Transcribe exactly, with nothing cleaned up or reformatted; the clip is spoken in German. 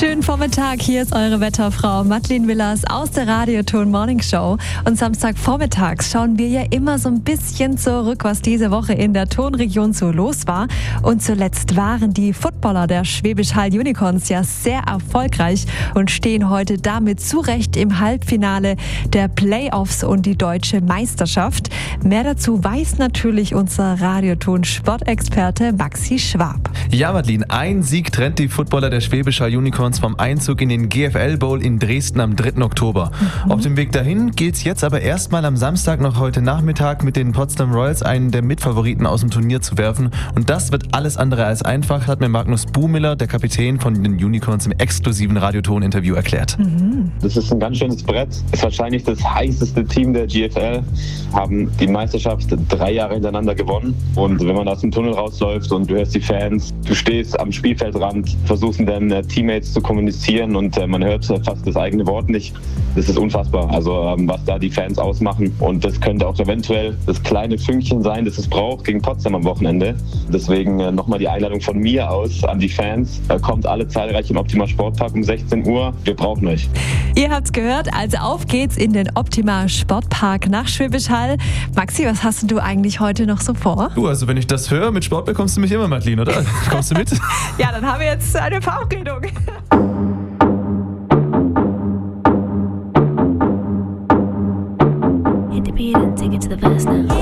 Schönen Vormittag, hier ist eure Wetterfrau Madeleine Willers aus der Radioton Morning Show. Und Samstagvormittags schauen wir ja immer so ein bisschen zurück, was diese Woche in der Tonregion so los war. Und zuletzt waren die Footballer der Schwäbisch Hall Unicorns ja sehr erfolgreich und stehen heute damit zu Recht im Halbfinale der Playoffs und die deutsche Meisterschaft. Mehr dazu weiß natürlich unser Radioton-Sportexperte Maxi Schwab. Ja, Madeleine, ein Sieg trennt die Footballer der Schwäbisch Hall Unicorns vom Einzug in den G F L Bowl in Dresden am dritten Oktober. Mhm. Auf dem Weg dahin geht's jetzt aber erstmal am Samstag noch heute Nachmittag mit den Potsdam Royals, einen der Mitfavoriten aus dem Turnier zu werfen. Und das wird alles andere als einfach, hat mir Magnus Buhmiller, der Kapitän von den Unicorns, im exklusiven Radioton-Interview erklärt. Mhm. Das ist ein ganz schönes Brett. Ist wahrscheinlich das heißeste Team der G F L. Haben die Meisterschaft drei Jahre hintereinander gewonnen. Und wenn man aus dem Tunnel rausläuft und du hörst die Fans, du stehst am Spielfeldrand, versuchst mit deinen Teammates zu kommunizieren und äh, man hört fast das eigene Wort nicht. Das ist unfassbar, also ähm, was da die Fans ausmachen. Und das könnte auch eventuell das kleine Fünkchen sein, das es braucht gegen Potsdam am Wochenende. Deswegen äh, nochmal die Einladung von mir aus an die Fans. Äh, kommt alle zahlreich im Optima Sportpark um sechzehn Uhr. Wir brauchen euch. Ihr habt's gehört, also auf geht's in den Optima Sportpark nach Schwäbisch Hall. Maxi, was hast du eigentlich heute noch so vor? Du, also wenn ich das höre, mit Sport bekommst du mich immer, Madeleine, oder? Kommst du mit? Ja, dann haben wir jetzt eine Verabredung. Hit the beat and take it to the verse now.